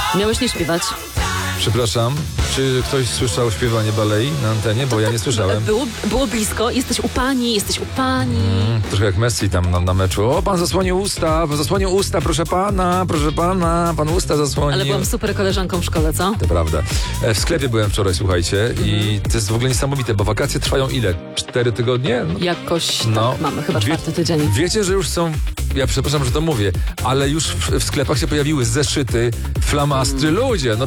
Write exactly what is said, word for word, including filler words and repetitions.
Miałeś nie śpiewać. Przepraszam, czy ktoś słyszał śpiewanie balei na antenie? Bo ja nie słyszałem. Było, było blisko. Jesteś u pani, jesteś u pani. Mm, trochę jak Messi tam na, na meczu. O, pan zasłonił usta, zasłonił usta, proszę pana, proszę pana, pan usta zasłonił. Ale byłam super koleżanką w szkole, co? To prawda. E, W sklepie byłem wczoraj, słuchajcie, i to jest w ogóle niesamowite, bo wakacje trwają ile? Cztery tygodnie? No, Jakoś No. tak mamy, chyba Wie- czwarty tydzień. Wiecie, że już są, ja przepraszam, że to mówię, ale już w, w sklepach się pojawiły zeszyty, flamastry, ludzie. No